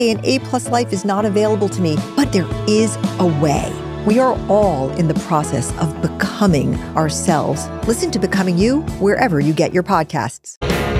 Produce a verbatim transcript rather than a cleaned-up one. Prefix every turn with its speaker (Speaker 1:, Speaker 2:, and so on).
Speaker 1: An A-plus life is not available to me, but there is a way. We are all in the process of becoming ourselves. Listen to Becoming You wherever you get your podcasts.